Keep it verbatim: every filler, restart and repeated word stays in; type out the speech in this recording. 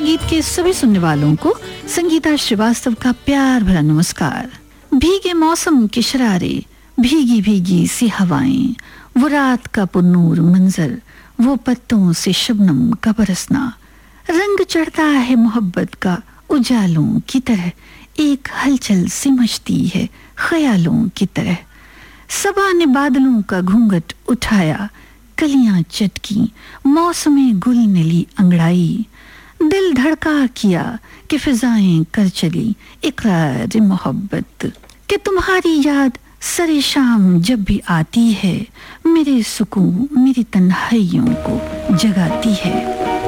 गीत के सभी सुनने वालों को संगीता श्रीवास्तव का प्यार भरा नमस्कार। भीगे मौसम की शरारे, भीगी भीगी सी हवाएं, वो रात का पुन्नूर मंजर, वो पत्तों से शबनम का बरसना, रंग चढ़ता है मोहब्बत का उजालों की तरह, एक हलचल सी मचती है ख्यालों की तरह। सबा ने बादलों का घूंघट उठाया, कलियां चटकी, मौसमे गुल ने ली अंगड़ाई, दिल धड़का किया कि फिजाएं कर चली इकरार मोहब्बत, कि तुम्हारी याद सरे शाम जब भी आती है, मेरे सुकून मेरी तन्हाइयों को जगाती है।